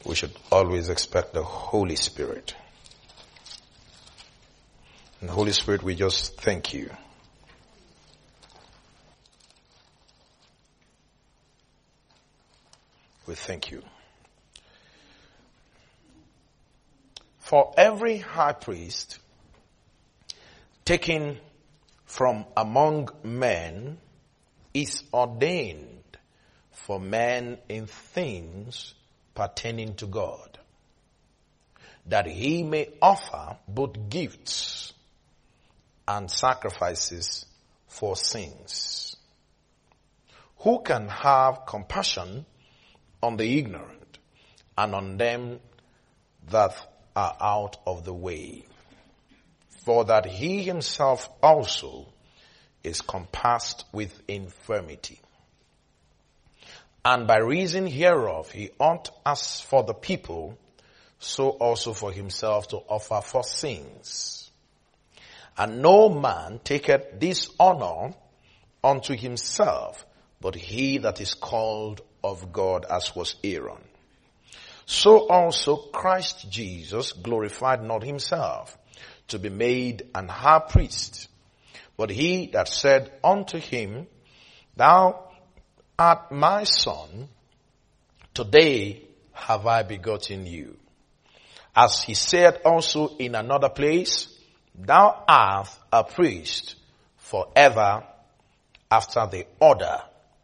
we should always expect the Holy Spirit. And Holy Spirit, we just thank you. We thank you. For every high priest taken from among men is ordained for men in things pertaining to God, that he may offer both gifts and sacrifices for sins. Who can have compassion on the ignorant and on them that are out of the way? For that he himself also is compassed with infirmity. And by reason hereof he ought, as for the people, so also for himself, to offer for sins. And no man taketh this honor unto himself, but he that is called of God, as was Aaron. So also Christ Jesus glorified not himself to be made an high priest, but he that said unto him, Thou art my son, today have I begotten you. As he said also in another place, Thou art a priest forever after the order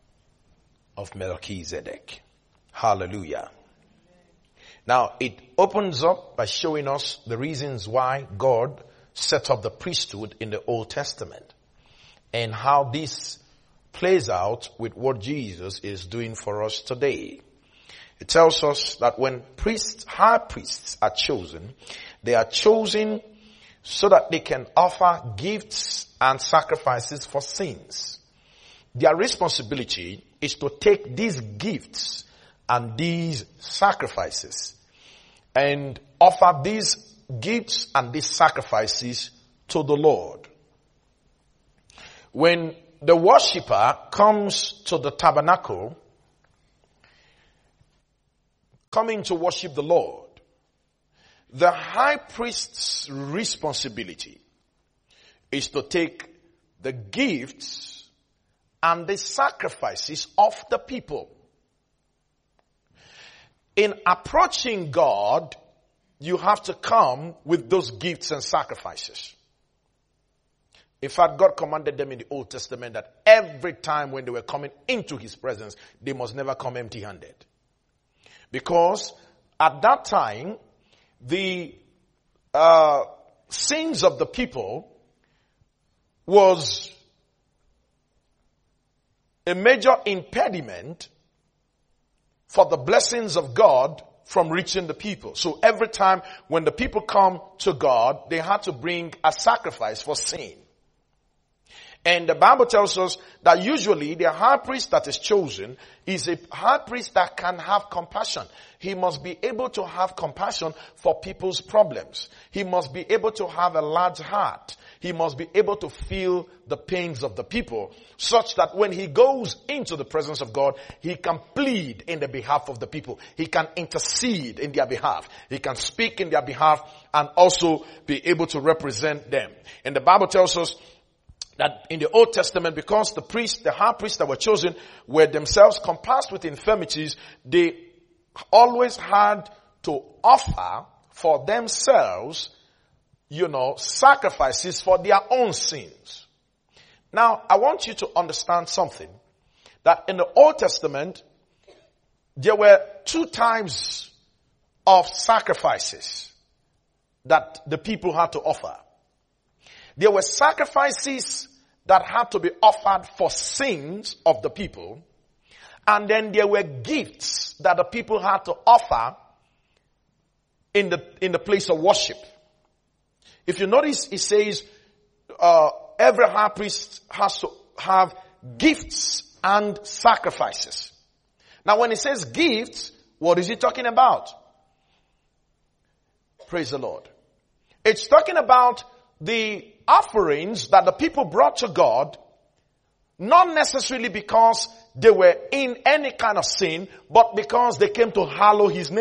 of Melchizedek. Hallelujah. Now, it opens up by showing us the reasons why God set up the priesthood in the Old Testament and how this plays out with what Jesus is doing for us today. It tells us that when high priests are chosen, they are chosen so that they can offer gifts and sacrifices for sins. Their responsibility is to take these gifts and these sacrifices and offer these gifts and these sacrifices to the Lord. When the worshiper comes to the tabernacle, coming to worship the Lord, the high priest's responsibility is to take the gifts and the sacrifices of the people. In approaching God, you have to come with those gifts and sacrifices. In fact, God commanded them in the Old Testament that every time when they were coming into his presence, they must never come empty-handed. Because at that time, the sins of the people was a major impediment for the blessings of God from reaching the people. So every time when the people come to God, they had to bring a sacrifice for sin. And the Bible tells us that usually the high priest that is chosen is a high priest that can have compassion. He must be able to have compassion for people's problems. He must be able to have a large heart. He must be able to feel the pains of the people, such that when he goes into the presence of God, he can plead in the behalf of the people. He can intercede in their behalf. He can speak in their behalf and also be able to represent them. And the Bible tells us that in the Old Testament, because the high priests that were chosen were themselves compassed with infirmities, they always had to offer for themselves, sacrifices for their own sins. Now, I want you to understand something, that in the Old Testament, there were two types of sacrifices that the people had to offer. There were sacrifices that had to be offered for sins of the people. And then there were gifts that the people had to offer in the place of worship. If you notice, it says, every high priest has to have gifts and sacrifices. Now when it says gifts, what is he talking about? Praise the Lord. It's talking about the offerings that the people brought to God, not necessarily because they were in any kind of sin, but because they came to hallow his name.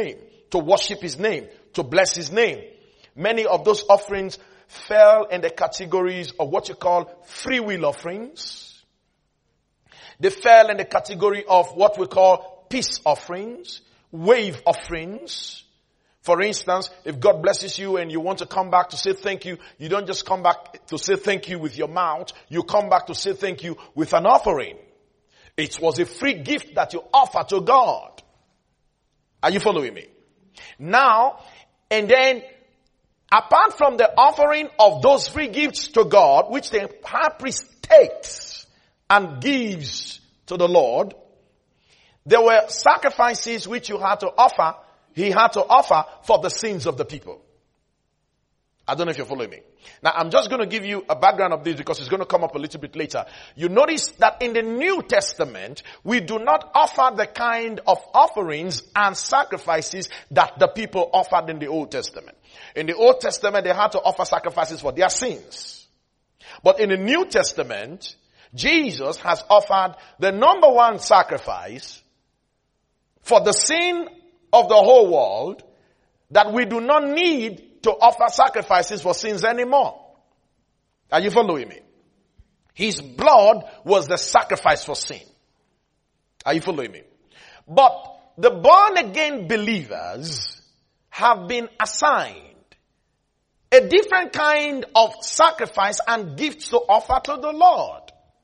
to worship his name, to bless his name. Many of those offerings fell in the categories of what you call free will offerings. They fell in the category of what we call peace offerings, wave offerings. For instance, if God blesses you and you want to come back to say thank you, you don't just come back to say thank you with your mouth. You come back to say thank you with an offering. It was a free gift that you offer to God. Are you following me? Now, and then, apart from the offering of those free gifts to God, which the high priest takes and gives to the Lord, there were sacrifices which you had to offer. He had to offer for the sins of the people. I don't know if you're following me. Now, I'm just going to give you a background of this because it's going to come up a little bit later. You notice that in the New Testament, we do not offer the kind of offerings and sacrifices that the people offered in the Old Testament. In the Old Testament, they had to offer sacrifices for their sins. But in the New Testament, Jesus has offered the number one sacrifice for the sin of the whole world, that we do not need to offer sacrifices for sins anymore. Are you following me? His blood was the sacrifice for sin. Are you following me? But the born again believers have been assigned a different kind of sacrifice and gifts to offer to the Lord,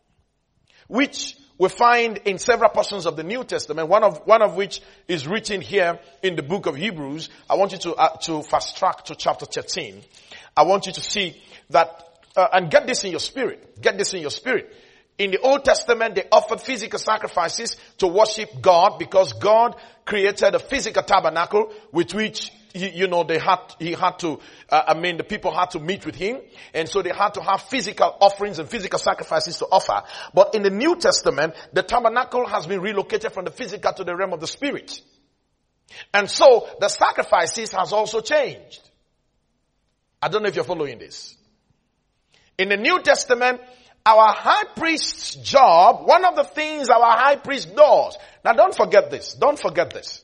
which we find in several portions of the New Testament, one of which is written here in the book of Hebrews. I want you to fast track to chapter 13. I want you to see that, and get this in your spirit. Get this in your spirit. In the Old Testament, they offered physical sacrifices to worship God because God created a physical tabernacle with which the people had to meet with him. And so they had to have physical offerings and physical sacrifices to offer. But in the New Testament, the tabernacle has been relocated from the physical to the realm of the spirit. And so the sacrifices has also changed. I don't know if you're following this. In the New Testament, our high priest's job, one of the things our high priest does. Now don't forget this. Don't forget this.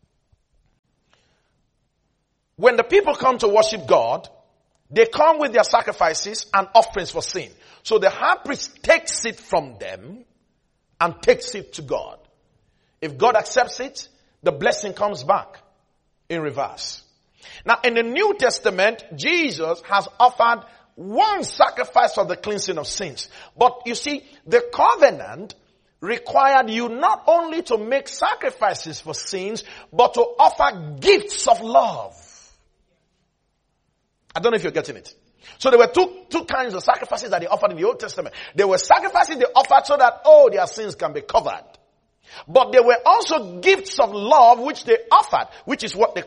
When the people come to worship God, they come with their sacrifices and offerings for sin. So the high priest takes it from them and takes it to God. If God accepts it, the blessing comes back in reverse. Now in the New Testament, Jesus has offered one sacrifice for the cleansing of sins. But you see, the covenant required you not only to make sacrifices for sins, but to offer gifts of love. I don't know if you're getting it. So there were two kinds of sacrifices that they offered in the Old Testament. There were sacrifices they offered so that their sins can be covered. But there were also gifts of love which they offered, which is what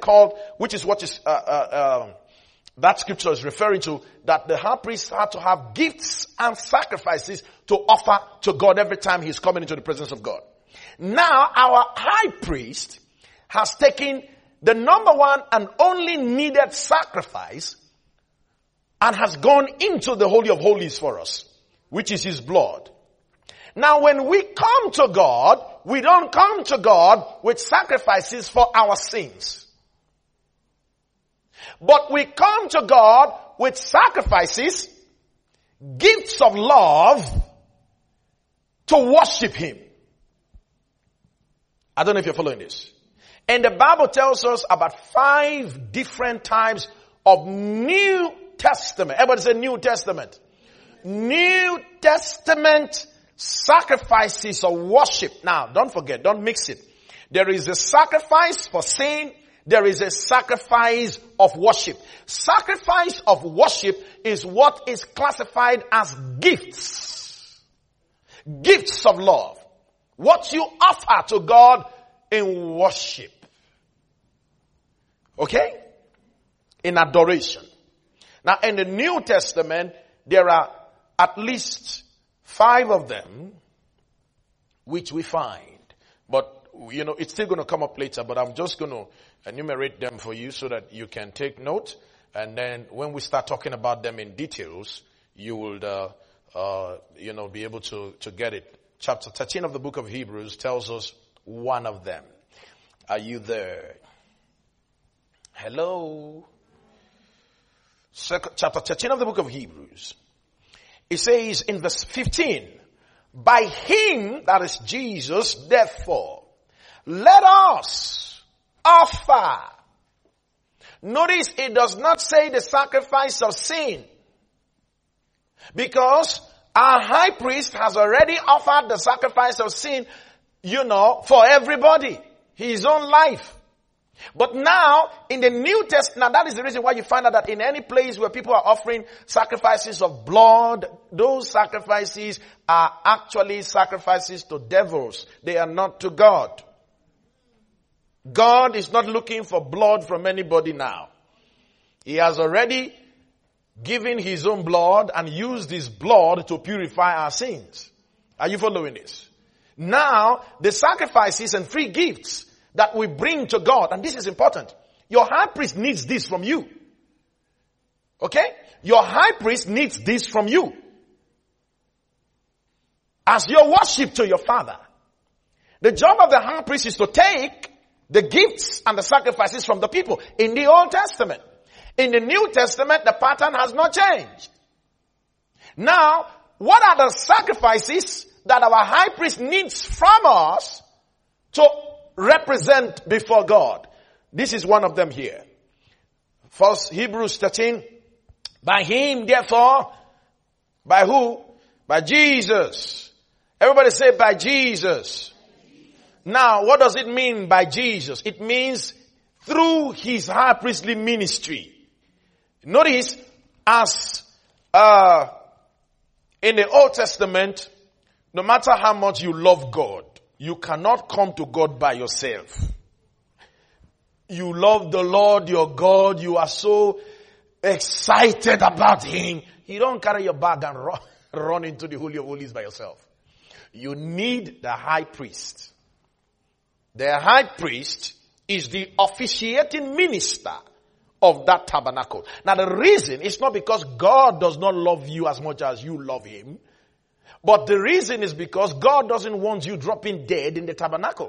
that scripture is referring to, that the high priest had to have gifts and sacrifices to offer to God every time he's coming into the presence of God. Now our high priest has taken the number one and only needed sacrifice and has gone into the Holy of Holies for us, which is his blood. Now when we come to God, we don't come to God with sacrifices for our sins. But we come to God with sacrifices, gifts of love to worship him. I don't know if you're following this. And the Bible tells us about 5 different types of New Testament. Everybody say New Testament. New Testament sacrifices of worship. Now, don't forget, don't mix it. There is a sacrifice for sin. There is a sacrifice of worship. Sacrifice of worship is what is classified as gifts. Gifts of love. What you offer to God in worship. Okay? In adoration. Now in the New Testament, there are at least 5 of them which we find. But, it's still going to come up later, but I'm just going to enumerate them for you so that you can take note. And then when we start talking about them in details, you will, be able to get it. Chapter 13 of the book of Hebrews tells us one of them. Are you there? Hello. Chapter 13 of the book of Hebrews. It says in verse 15, by him, that is Jesus, therefore, let us offer. Notice it does not say the sacrifice of sin. Because our high priest has already offered the sacrifice of sin, for everybody. His own life. But now, in the New Testament, that is the reason why you find out that in any place where people are offering sacrifices of blood, those sacrifices are actually sacrifices to devils. They are not to God. God is not looking for blood from anybody now. He has already given his own blood and used his blood to purify our sins. Are you following this? Now, the sacrifices and free gifts that we bring to God, and this is important. Your high priest needs this from you. Okay? Your high priest needs this from you. As your worship to your Father. The job of the high priest is to take the gifts and the sacrifices from the people in the Old Testament. In the New Testament, the pattern has not changed. Now, what are the sacrifices that our high priest needs from us to represent before God? This is one of them here. First, Hebrews 13. By him, therefore, by who? By Jesus. Everybody say by Jesus. Now, what does it mean by Jesus? It means through his high priestly ministry. Notice, as in the Old Testament, no matter how much you love God, you cannot come to God by yourself. You love the Lord your God. You are so excited about him. You don't carry your bag and run into the Holy of Holies by yourself. You need the high priest. The high priest is the officiating minister of that tabernacle. Now the reason is not because God does not love you as much as you love him. But the reason is because God doesn't want you dropping dead in the tabernacle.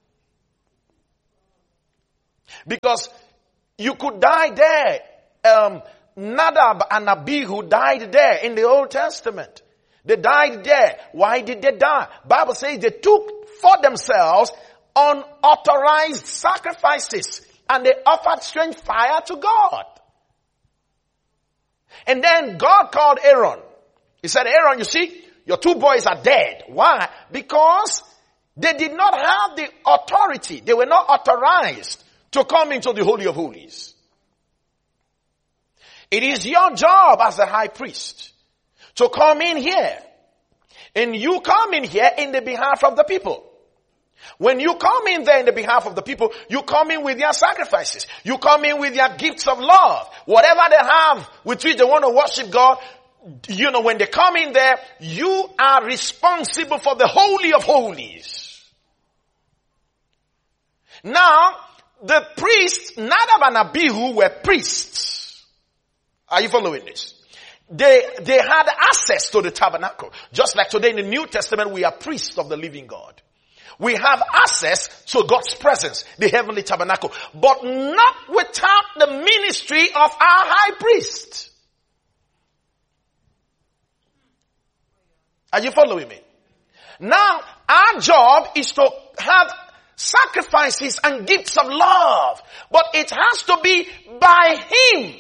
Because you could die there. Nadab and Abihu died there in the Old Testament. They died there. Why did they die? Bible says they took for themselves unauthorized sacrifices. And they offered strange fire to God. And then God called Aaron. He said, Aaron, you see, your two boys are dead. Why? Because they did not have the authority. They were not authorized to come into the Holy of Holies. It is your job as a high priest to come in here. And you come in here in the behalf of the people. When you come in there in the behalf of the people, you come in with your sacrifices. You come in with your gifts of love. Whatever they have with which they want to worship God, when they come in there, you are responsible for the Holy of Holies. Now, the priests, Nadab and Abihu, were priests. Are you following this? They had access to the tabernacle. Just like today in the New Testament, we are priests of the living God. We have access to God's presence, the heavenly tabernacle, but not without the ministry of our high priest. Are you following me? Now, our job is to have sacrifices and gifts of love, but it has to be by him,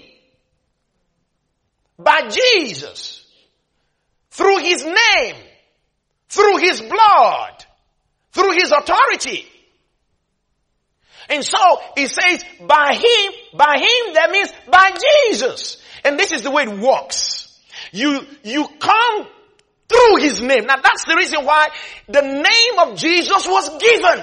by Jesus, through his name, through his blood, through his authority. And so, he says, by him, that means by Jesus. And this is the way it works. You come through his name. Now that's the reason why the name of Jesus was given.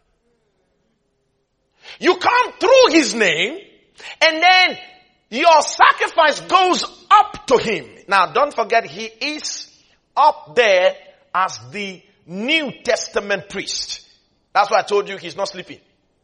You come through his name, and then your sacrifice goes up to him. Now don't forget, he is up there as the New Testament priest. That's why I told you he's not sleeping.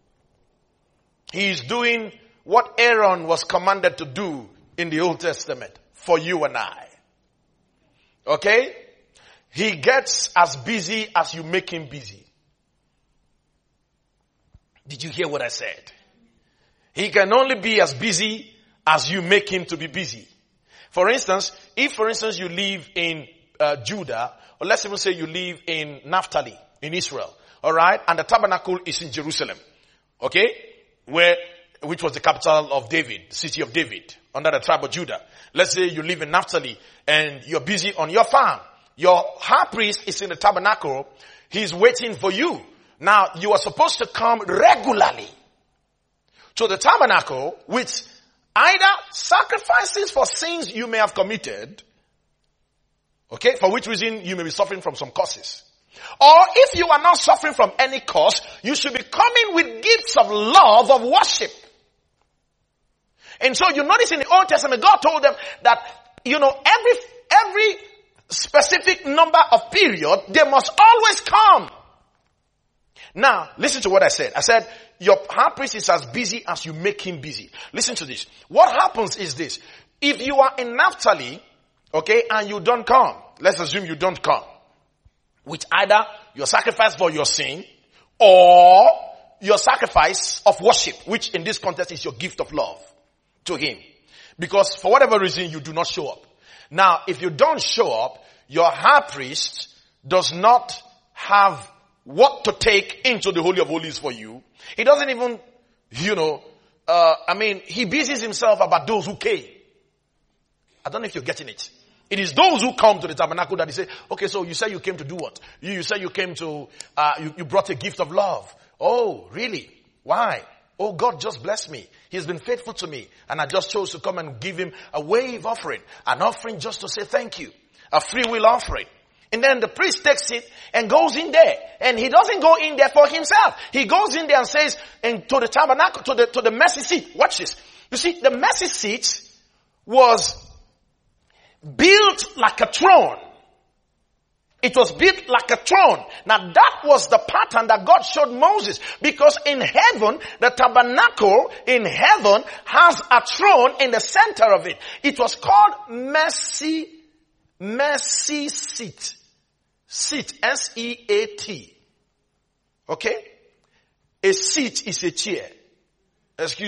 He's doing what Aaron was commanded to do in the Old Testament for you and I. Okay? He gets as busy as you make him busy. Did you hear what I said? He can only be as busy as you make him to be busy. For instance, if you live in Judah, or let's even say you live in Naphtali, in Israel, alright, and the tabernacle is in Jerusalem, okay, which was the capital of David, city of David, under the tribe of Judah. Let's say you live in Naphtali and you're busy on your farm. Your high priest is in the tabernacle. He's waiting for you. Now, you are supposed to come regularly to the tabernacle with either sacrifices for sins you may have committed, okay, for which reason you may be suffering from some causes. Or if you are not suffering from any cause, you should be coming with gifts of love, of worship. And so you notice in the Old Testament, God told them that, every specific number of period, they must always come. Now, listen to what I said. I said, your high priest is as busy as you make him busy. Listen to this. What happens is this. If you are in Naphtali, okay, and you don't come, let's assume you don't come, with either your sacrifice for your sin or your sacrifice of worship, which in this context is your gift of love to him. Because for whatever reason you do not show up. Now, if you don't show up, your high priest does not have what to take into the Holy of Holies for you. He doesn't even, he busies himself about those who came. I don't know if you're getting it. It is those who come to the tabernacle that they say, okay, so you say you came to do what? You say you came to, you brought a gift of love. Oh, really? Why? Oh, God just blessed me. He's been faithful to me. And I just chose to come and give him a wave offering. An offering just to say thank you. A free will offering. And then the priest takes it and goes in there. And he doesn't go in there for himself. He goes in there and says, and to the tabernacle, to the mercy seat. Watch this. You see, the mercy seat was built like a throne. It was built like a throne. Now that was the pattern that God showed Moses. Because in heaven, the tabernacle in heaven has a throne in the center of it. It was called mercy seat. Seat, S-E-A-T. Okay? A seat is a chair. Excuse